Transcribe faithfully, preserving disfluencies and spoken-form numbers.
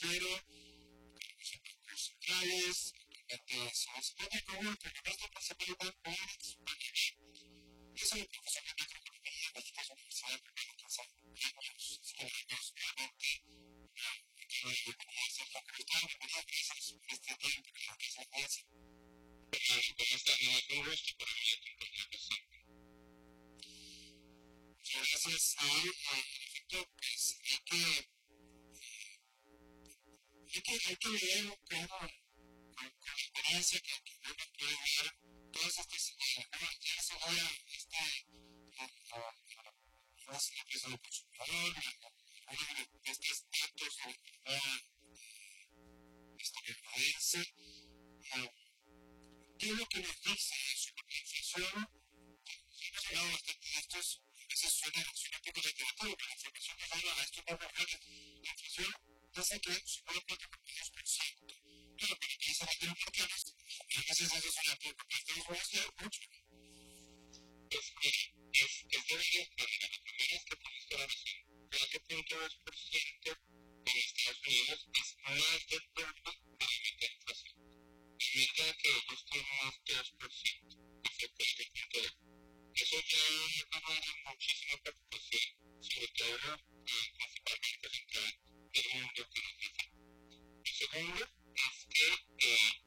financiero, los bancos centrales, actualmente se supone como el primer principal banco en Spanish. Yo soy profesor de macroeconomía en la Universidad de San años, históricos, obviamente, que debería ser facultad, debería crecer por este tiempo en la que se hace. Pero con esta no es un gusto para mí acompañarles. Gracias a él, en efecto, pues hay que, hay que, hay que leer un poco con, con experiencia que, que uno puede ver todas estas ideas, ¿no? Ya se habla este, la presión del consumidor, algunos de estos datos de la estadounidense. ¿Qué es lo que nos dice eso? Porque la inflación, hemos hablado bastante de estos, a veces suena, suena un poco reiterativo, pero la información nos habla a estos números reales. La inflación dice que supera el cuatro coma dos por ciento. Claro, pero que dice que por qué no, a veces eso suena poco, pero estamos hablando de mucho. Es que es, es debería estar, la primera es que por esta razón, cuatro punto dos por ciento en Estados Unidos es más del doble de la meta de inflación. La meta que ellos tienen es dos por ciento, hasta cuatro punto dos. Eso ya genera muchísima preocupación, sobre todo eh, principalmente central en el mundo que nos dice. Lo segundo es que eh,